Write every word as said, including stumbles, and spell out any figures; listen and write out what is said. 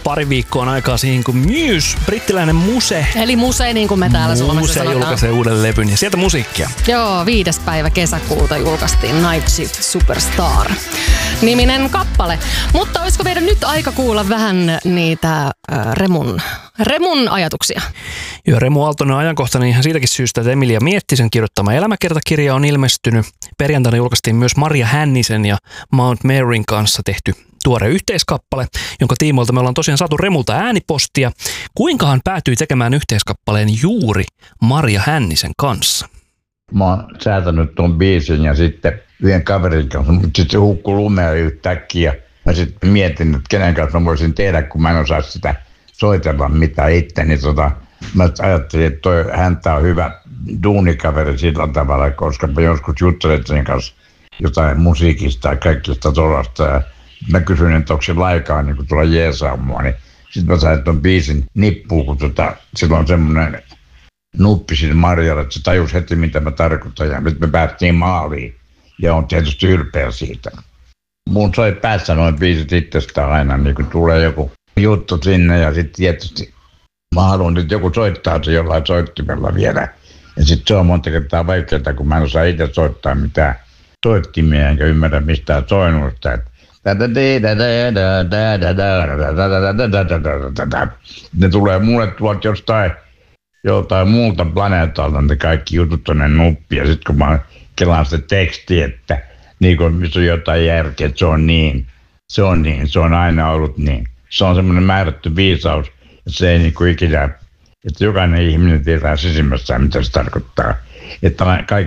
pari viikkoa aikaa siihen, kun Muse, brittiläinen Muse. Eli Muse, niin kuin me täällä Suomessa Muse sanotaan. julkaisee uuden levyn ja sieltä musiikkia. Joo, viides päivä kesäkuuta julkaistiin Night Shift Superstar -niminen kappale. Mutta olisiko meidän nyt aika kuulla vähän niitä äh, Remun, Remun ajatuksia? Joo, Remu Aaltonen on ajankohtainen ihan siitäkin syystä, että Emilia Miettisen kirjoittama elämäkertakirja on ilmestynyt. Perjantaina julkaistiin myös Marja Hännisen ja Mount Maryn kanssa tehty tuore yhteiskappale, jonka tiimoilta me ollaan tosiaan saatu Remulta äänipostia. Kuinka hän päätyi tekemään yhteiskappaleen juuri Marja Hännisen kanssa? Mä oon säätänyt tuon biisin ja sitten yhden kaverin kanssa, mutta sitten se hukkui lumea yhtäkkiä. Mä sitten mietin, että kenen kanssa mä voisin tehdä, kun mä en osaa sitä soitella mitään itse. Niin tota, mä ajattelin, että toi häntä on hyvä duunikaveri sillä tavalla, koska mä joskus juttelin sen kanssa jotain musiikista ja kaikista tuollaista. Ja mä kysyin, että onko se laikaa niin tulla jeesaa mua, niin sitten mä sain tuon biisin nippuun, kun tota, sillä on semmoinen nuppi siinä Marjalla, että se tajusi heti, mitä mä tarkoitan. Ja nyt me päästiin maaliin ja on tietysti ylpeä siitä. Mun soi päässä noin biisit itsestään aina, niin kun tulee joku juttu sinne ja sitten tietysti mä haluan, että joku soittaa se jollain soittimella vielä. Ja sitten se on monta kertaa vaikeaa, kun mä en osaa itse soittaa mitään soittimia enkä ymmärrä mistään soinnusta. Ne tulee mulle tuolta jostain joltain muulta planeetalta, ne kaikki jutut tonne nuppi. Ja sitten kun mä kelaan sitä tekstiä, että niin kun missä on jotain järkeä, että se on niin, se on niin, se on aina ollut niin. Se on semmoinen määrätty viisaus, että se ei niin kuin ikinä, että jokainen ihminen tietää sisimmässään, mitä se tarkoittaa. Että kaikki